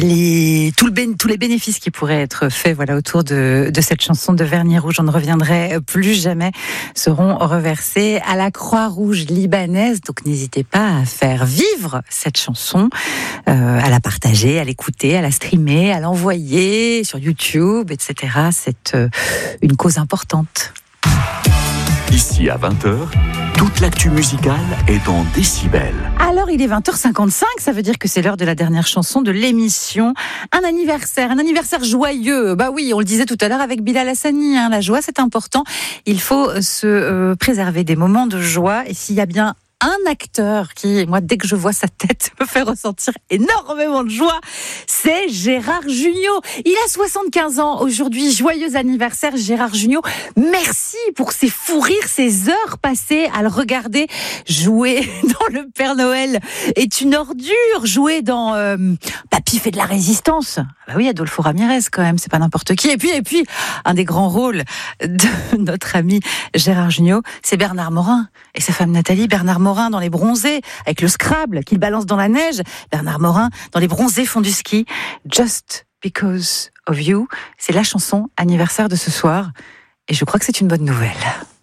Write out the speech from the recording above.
tous les bénéfices qui pourraient être faits autour de cette chanson de Vernis Rouge, on ne reviendrai plus jamais, seront reversés à la Croix-Rouge libanaise. Donc n'hésitez pas à faire vivre cette chanson, à la partager, à l'écouter, à la streamer, à l'envoyer sur YouTube, etc. C'est une cause importante. Ici à 20h, toute l'actu musicale est en décibels. Alors il est 20h55, ça veut dire que c'est l'heure de la dernière chanson de l'émission. Un anniversaire joyeux. Bah oui, on le disait tout à l'heure avec Bilal Hassani, la joie c'est important. Il faut se préserver des moments de joie, et s'il y a bien un acteur qui, moi, dès que je vois sa tête, me fait ressentir énormément de joie, c'est Gérard Jugnot. Il a 75 ans aujourd'hui. Joyeux anniversaire, Gérard Jugnot. Merci pour ces fous rires, ces heures passées à le regarder jouer dans Le Père Noël est une ordure, jouer dans Papy fait de la résistance. Bah oui, Adolfo Ramirez quand même, c'est pas n'importe qui. Et puis, un des grands rôles de notre ami Gérard Jugnot, c'est Bernard Morin et sa femme Nathalie. Bernard Morin dans Les Bronzés, avec le Scrabble qu'il balance dans la neige. Bernard Morin dans Les Bronzés font du ski. Just Because of You, c'est la chanson anniversaire de ce soir. Et je crois que c'est une bonne nouvelle.